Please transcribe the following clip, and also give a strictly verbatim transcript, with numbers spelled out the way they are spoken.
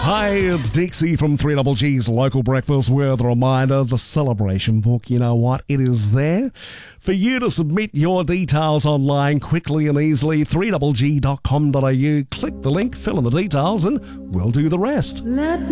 Hi, it's Dixie from three Double G's Local Breakfast with a reminder, the celebration book, you know what, it is there for you to submit your details online quickly and easily. three double g dot com dot a u. Click the link, fill in the details, and we'll do the rest. Let